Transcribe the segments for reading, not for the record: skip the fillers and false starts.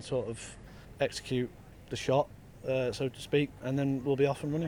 sort of execute the shot, so to speak, and then we'll be off and running.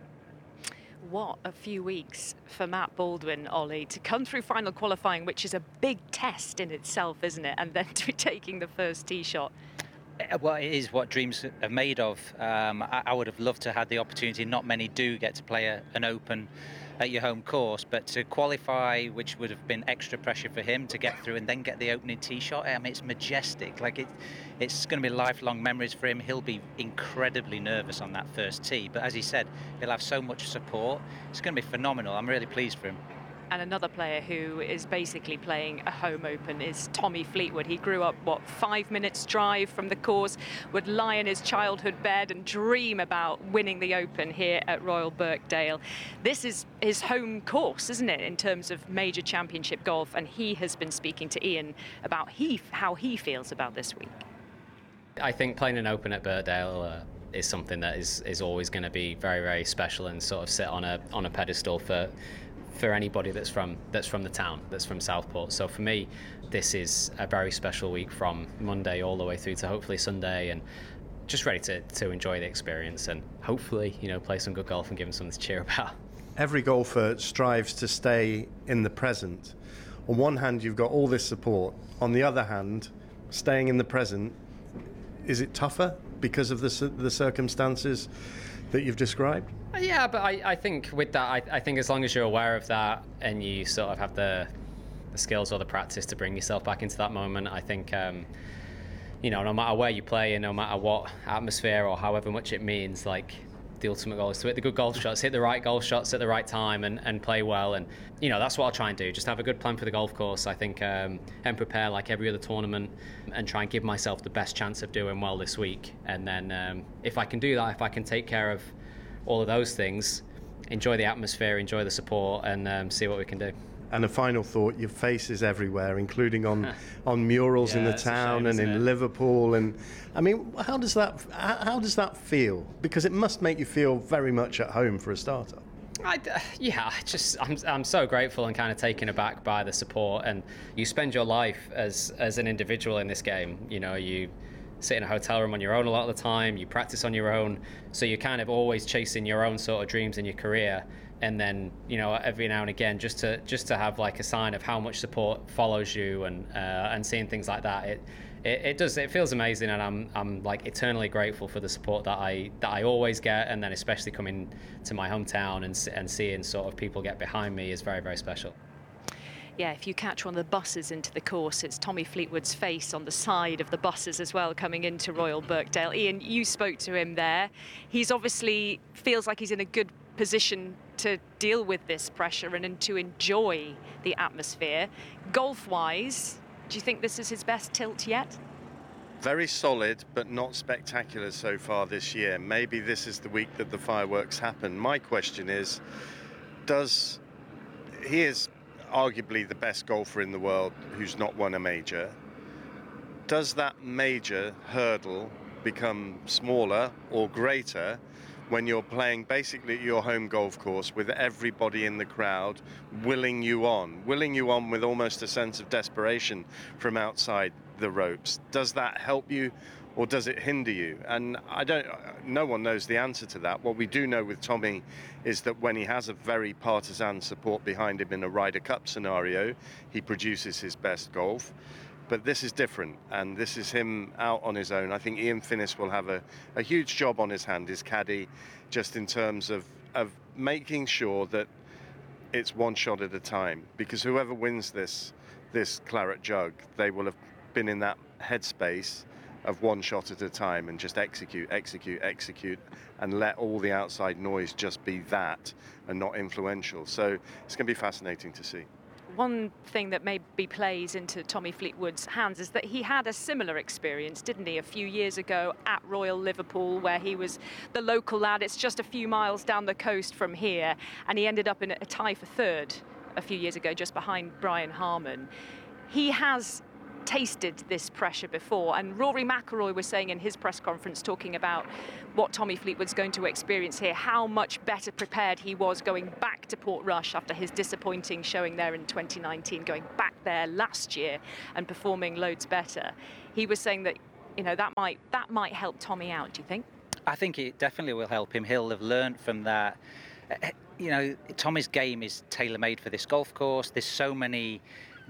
What a few weeks for Matt Baldwin, Ollie, to come through final qualifying, which is a big test in itself, isn't it? And then to be taking the first tee shot. Well, it is what dreams are made of. I would have loved to have the opportunity. Not many do get to play an Open at your home course, but to qualify, which would have been extra pressure for him to get through and then get the opening tee shot. I mean, it's majestic. Like it's going to be lifelong memories for him. He'll be incredibly nervous on that first tee, but as he said, he'll have so much support. It's going to be phenomenal. I'm really pleased for him. And another player who is basically playing a home Open is Tommy Fleetwood. He grew up, 5 minutes drive from the course, would lie in his childhood bed and dream about winning the Open here at Royal Birkdale. This is his home course, isn't it, in terms of major championship golf? And he has been speaking to Ian about how he feels about this week. I think playing an Open at Birkdale is something that is always going to be very, very special and sort of sit on a pedestal for anybody that's from the town, that's from Southport. So for me, this is a very special week from Monday all the way through to hopefully Sunday, and just ready to enjoy the experience and hopefully, play some good golf and give them something to cheer about. Every golfer strives to stay in the present. On one hand, you've got all this support. On the other hand, staying in the present, is it tougher because of the circumstances that you've described? Yeah, but I think with that, I think as long as you're aware of that and you sort of have the skills or the practice to bring yourself back into that moment, I think, no matter where you play and no matter what atmosphere or however much it means, like, the ultimate goal is to hit the good golf shots, hit the right golf shots at the right time and play well. And, that's what I'll try and do. Just have a good plan for the golf course, I think, and prepare like every other tournament and try and give myself the best chance of doing well this week. And then if I can do that, if I can take care of all of those things, enjoy the atmosphere, enjoy the support, and see what we can do. And a final thought, your face is everywhere, including on murals in the town and in Liverpool. And I mean, how does that feel? Because it must make you feel very much at home for a starter. I'm so grateful and kind of taken aback by the support. And you spend your life as an individual in this game. You sit in a hotel room on your own a lot of the time, you practice on your own, so you're kind of always chasing your own sort of dreams in your career. And then, every now and again, just to have like a sign of how much support follows you and seeing things like that, it feels amazing, and I'm like eternally grateful for the support that I always get, and then especially coming to my hometown and seeing sort of people get behind me is very, very special. Yeah, if you catch one of the buses into the course, it's Tommy Fleetwood's face on the side of the buses as well coming into Royal Birkdale. Ian, you spoke to him there. He's obviously feels like he's in a good position to deal with this pressure and to enjoy the atmosphere. Golf-wise, do you think this is his best tilt yet? Very solid, but not spectacular so far this year. Maybe this is the week that the fireworks happen. My question is, he is arguably the best golfer in the world who's not won a major. Does that major hurdle become smaller or greater when you're playing basically at your home golf course with everybody in the crowd willing you on with almost a sense of desperation from outside the ropes? Does that help you or does it hinder you? And no one knows the answer to that. What we do know with Tommy is that when he has a very partisan support behind him in a Ryder Cup scenario, he produces his best golf. But this is different, and this is him out on his own. I think Ian Finnis will have a huge job on his hand, his caddy, just in terms of making sure that it's one shot at a time. Because whoever wins this claret jug, they will have been in that headspace of one shot at a time and just execute, and let all the outside noise just be that and not influential. So it's going to be fascinating to see. One thing that maybe plays into Tommy Fleetwood's hands is that he had a similar experience, didn't he, a few years ago at Royal Liverpool, where he was the local lad. It's just a few miles down the coast from here, and he ended up in a tie for third a few years ago, just behind Brian Harman. He has tasted this pressure before, and Rory McIlroy was saying in his press conference, talking about what Tommy Fleetwood's going to experience here, how much better prepared he was going back to Portrush after his disappointing showing there in 2019, going back there last year and performing loads better. He was saying that you know, that might help Tommy out, do you think? I think it definitely will help him. He'll have learned from that. You know, Tommy's game is tailor-made for this golf course. There's so many